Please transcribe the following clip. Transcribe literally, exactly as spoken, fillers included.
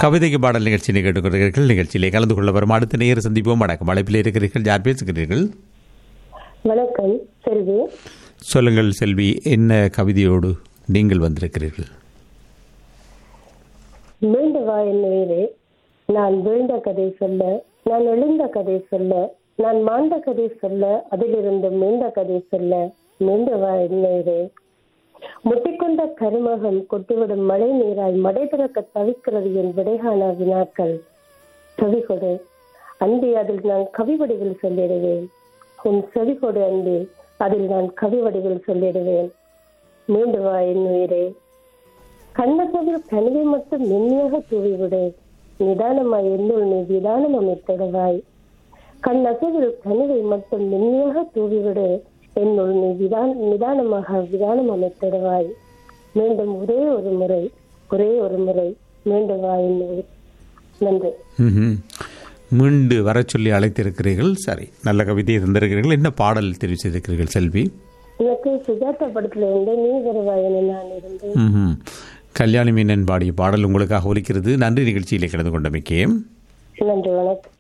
கவிதைக்கு பாடல் நிகழ்ச்சியை கேட்டுக்கொள்கிறீர்கள். நிகழ்ச்சியிலே கலந்து கொள்ள வரும் அடுத்த நேர சந்திப்போம். வணக்கம். அழைப்பில் இருக்கிறீர்கள். யார் பேசுகிறீர்கள்? வணக்கம் செல்வி. சொல்லுங்கள் செல்வி, என்ன கவிதையோடு நீங்கள் வந்திருக்கிறீர்கள்? மீண்டு வா என் உயிரே, நான் வீழ்ந்த கதை சொல்ல, நான் எழுந்த கதை சொல்ல, நான் மாண்ட கதை சொல்ல, அதிலிருந்து மீண்ட கதை சொல்ல. மீண்டு வா என் உயிரே. முட்டிக்கொண்ட கருமகம் கொட்டிவிடும் மழை நீராய் மடை திறக்க தவிக்கிறது என் விடைகான வினாக்கள். செவிகொடு அன்பே, அதில் நான் கவி வடிவில் சொல்லிடுவேன். உன் செவிகொடு அன்பே, அதில் நான் கவி வடிவில் சொல்லிடுவேன். மீண்டு வா என் உயிரே. கண்ணகவில் கனிவை மட்டும் மென்மையாக தூவிவிடு. நிதானமாய் என்னுள் நீ விதானம் அமைத்திடுவாய். கண்ணகவில் கனிவை மட்டும் மென்மையாக தூவிவிடு. என்னுள் நீ விதான் நிதானமாக விதானம் அமைத்திடுவாய். மீண்டும் ஒரே ஒரு முறை, ஒரே ஒரு முறை மீண்டும் வா என் உயிர். நன்றி. மீண்டு வர சொல்லி அழைத்திருக்கிறீர்கள். சரி, நல்ல கவிதையை தந்திருக்கிறீர்கள். என்ன பாடல் தெரிவு செய்திருக்கிறீர்கள் செல்வி? எனக்கு சுஜாதா படத்துல இருந்து நீ வருவாயன நான் இருந்து கல்யாணி மீனன் பாடிய பாடல் உங்களுக்காக ஒலிக்கிறது. நன்றி. நிகழ்ச்சியிலே கலந்து கொண்டமைக்கே நன்றி. வணக்கம்.